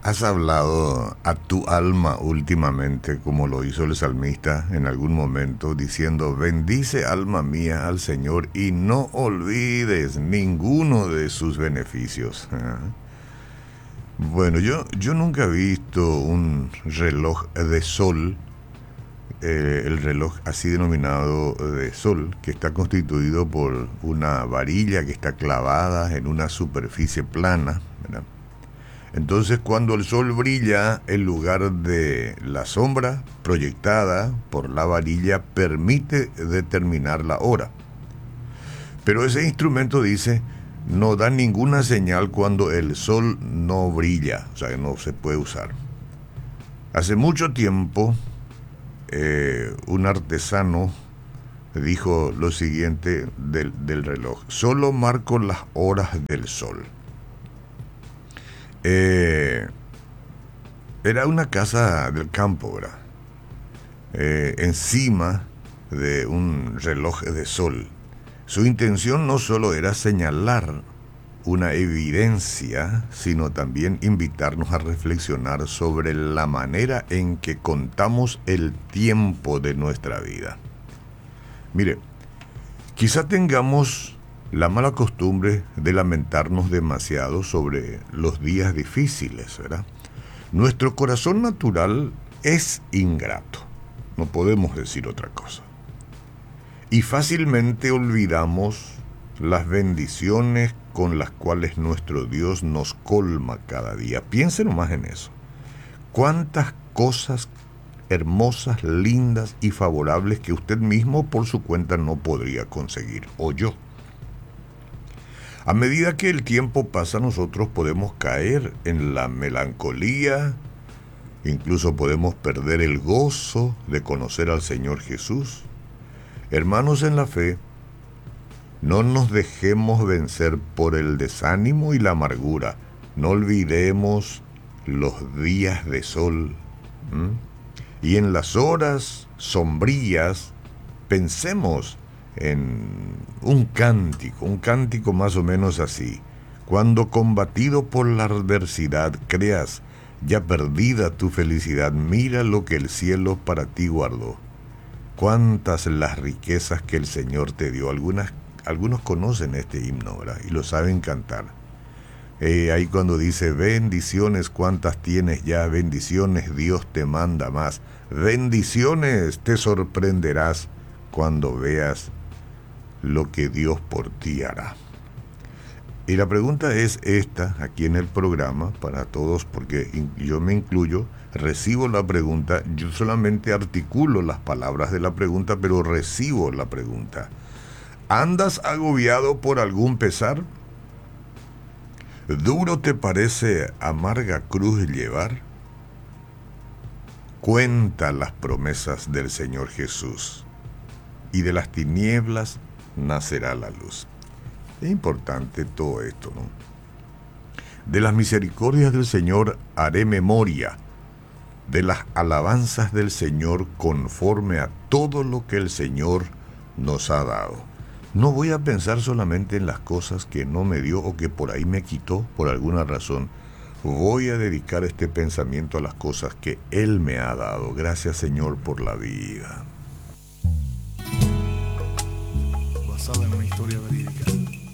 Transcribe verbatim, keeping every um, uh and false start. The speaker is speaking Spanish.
¿Has hablado a tu alma últimamente, como lo hizo el salmista en algún momento, diciendo, bendice alma mía al Señor y no olvides ninguno de sus beneficios? ¿Ah? Bueno, yo, yo nunca he visto un reloj de sol, eh, el reloj así denominado de sol, que está constituido por una varilla que está clavada en una superficie plana, ¿verdad? Entonces, cuando el sol brilla, en lugar de la sombra proyectada por la varilla, permite determinar la hora. Pero ese instrumento dice, no da ninguna señal cuando el sol no brilla, o sea, que no se puede usar. Hace mucho tiempo, eh, un artesano dijo lo siguiente del, del reloj: solo marco las horas del sol. Eh, era una casa del campo, ¿verdad? Eh, encima de un reloj de sol. Su intención no solo era señalar una evidencia, sino también invitarnos a reflexionar sobre la manera en que contamos el tiempo de nuestra vida. Mire, quizá tengamos la mala costumbre de lamentarnos demasiado sobre los días difíciles, ¿verdad? Nuestro corazón natural es ingrato, no podemos decir otra cosa. Y fácilmente olvidamos las bendiciones con las cuales nuestro Dios nos colma cada día. Piensen nomás en eso. ¿Cuántas cosas hermosas, lindas y favorables que usted mismo por su cuenta no podría conseguir, o yo? A medida que el tiempo pasa, nosotros podemos caer en la melancolía, incluso podemos perder el gozo de conocer al Señor Jesús. Hermanos en la fe, no nos dejemos vencer por el desánimo y la amargura. No olvidemos los días de sol. ¿Mm? Y en las horas sombrías, pensemos en un cántico, un cántico más o menos así. Cuando combatido por la adversidad creas ya perdida tu felicidad, mira lo que el cielo para ti guardó. Cuántas las riquezas que el Señor te dio. Algunas, algunos conocen este himno, ¿verdad? Y lo saben cantar. Eh, ahí cuando dice, bendiciones cuántas tienes ya, bendiciones Dios te manda más. Bendiciones te sorprenderás cuando veas lo que Dios por ti hará. Y la pregunta es esta, aquí en el programa, para todos, porque yo me incluyo, recibo la pregunta, yo solamente articulo las palabras de la pregunta, pero recibo la pregunta. ¿Andas agobiado por algún pesar? ¿Duro te parece amarga cruz llevar? Cuenta las promesas del Señor Jesús, y de las tinieblas nacerá la luz. Es importante todo esto, ¿no? De las misericordias del Señor haré memoria, de las alabanzas del Señor conforme a todo lo que el Señor nos ha dado. No voy a pensar solamente en las cosas que no me dio o que por ahí me quitó por alguna razón. Voy a dedicar este pensamiento a las cosas que Él me ha dado. Gracias, Señor, por la vida. Basada en una historia verídica.